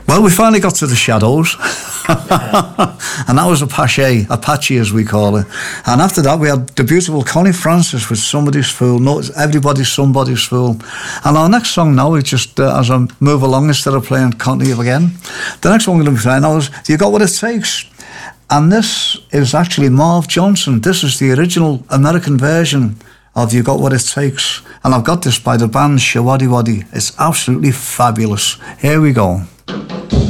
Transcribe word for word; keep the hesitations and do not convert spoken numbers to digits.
Well, we finally got to the Shadows. And that was Apache, Apache as we call it. And after that, we had the beautiful Connie Francis with Somebody's Fool, no, Everybody's Somebody's Fool. And our next song now is just, uh, as I move along, instead of playing Continue again, the next one we're going to be playing now is You Got What It Takes. And this is actually Marv Johnson. This is the original American version of You Got What It Takes. And I've got this by the band Shawaddy Waddy. It's absolutely fabulous. Here we go.